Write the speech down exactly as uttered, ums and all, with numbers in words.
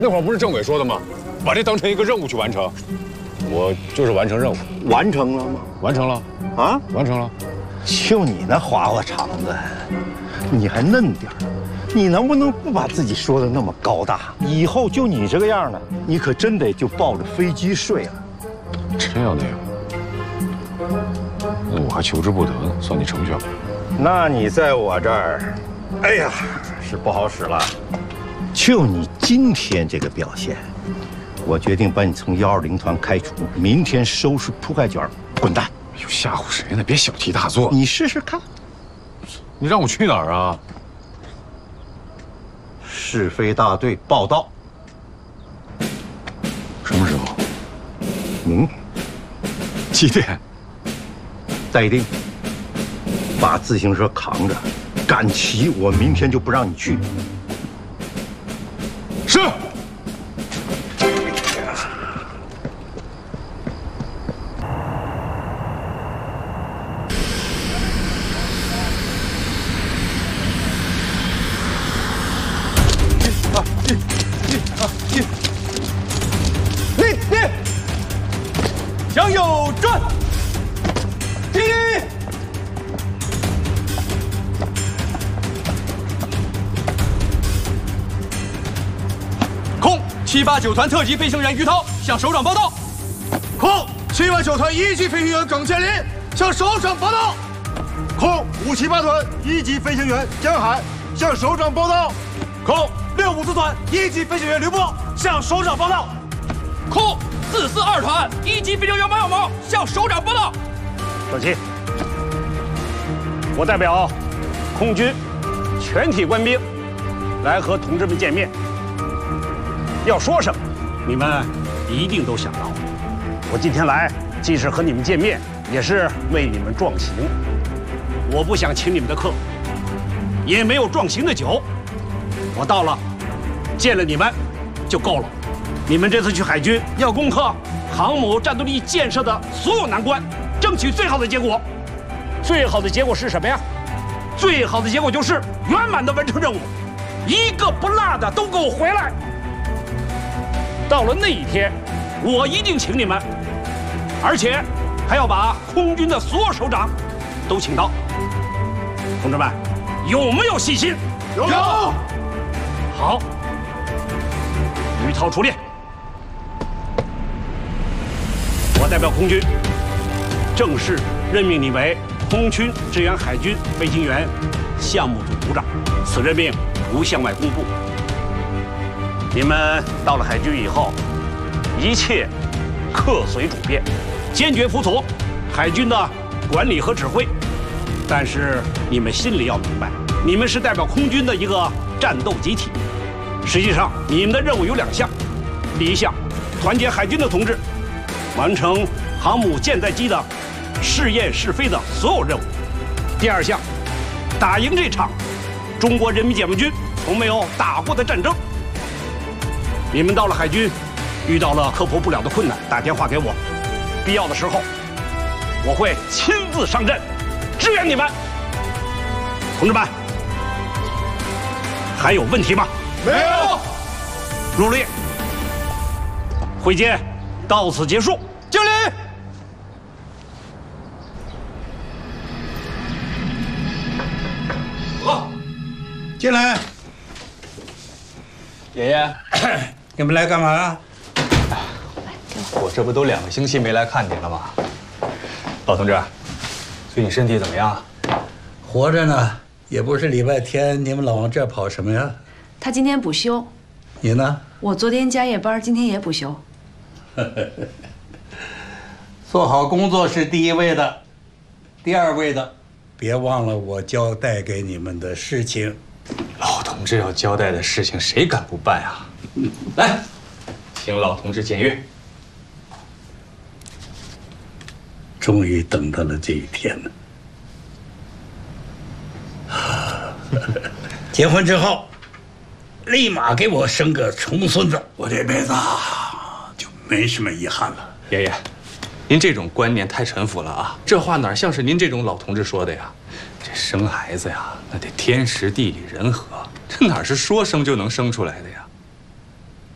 那会儿不是政委说的吗？把这当成一个任务去完成。我就是完成任务。 完成了吗？ 完成了。啊，完成了。 就你那花花肠子，你还嫩点儿，你能不能不把自己说的那么高大？以后就你这个样的，你可真得就抱着飞机睡了。 真要那样，那我还求之不得呢，算你成全。 那你在我这儿，哎呀，是不好使了。就你今天这个表现，我决定把你从幺二零团开除，明天收拾铺盖卷，滚蛋！ 哎呦，吓唬谁呢？别小题大做。 你试试看。 你让我去哪儿啊？ 是非大队报道。 什么时候？ 嗯。 几点？ 待定。把自行车扛着，赶齐，我明天就不让你去。 是。 立定，向右转，停！空七八九团特级飞行员于涛向首长报道。 空七八九团一级飞行员耿建林向首长报道。空五七八团一级飞行员江海向首长报道。 空六五四团一级飞行员刘波向首长报道。空四四二团一级飞行员王小毛向首长报道。 小齐，我代表空军全体官兵来和同志们见面。要说什么，你们一定都想到。我今天来，既是和你们见面，也是为你们壮行。我不想请你们的客，也没有壮行的酒。我到了，见了你们就够了。你们这次去海军要攻克航母战斗力建设的所有难关，争取最好的结果。最好的结果是什么呀？最好的结果就是圆满的完成任务，一个不落的都给我回来。到了那一天，我一定请你们，而且还要把空军的所有首长都请到。同志们，有没有信心？ 有。 好，于涛出列。我代表空军正式任命你为空军支援海军飞行员项目组组长，此任命无向外公布。你们到了海军以后，一切客随主便，坚决服从海军的管理和指挥。但是你们心里要明白，你们是代表空军的一个战斗集体。实际上，你们的任务有两项：第一项，团结海军的同志，完成航母舰载机的试验试飞的所有任务；第二项，打赢这场中国人民解放军从没有打过的战争。你们到了海军，遇到了克服不了的困难，打电话给我，必要的时候，我会亲自上阵支援你们。同志们，还有问题吗？ 没有。 入列。会见到此结束。 敬礼。 好，进来。 爷爷， 你们来干嘛呀？ 我这不都两个星期没来看您了吗？老同志，最近身体怎么样？ 活着呢，也不是礼拜天，你们老往这儿跑什么呀？ 他今天补休。 你呢？ 我昨天加夜班，今天也补休。 做好工作是第一位的，第二位的，别忘了我交代给你们的事情。 老同志要交代的事情，谁敢不办啊？来，请老同志检阅。 终于等到了这一天了。结婚之后，立马给我生个重孙子，我这辈子就没什么遗憾了。 爷爷，您这种观念太陈腐了啊！这话哪像是您这种老同志说的呀？这生孩子呀，那得天时地利人和，这哪是说生就能生出来的呀？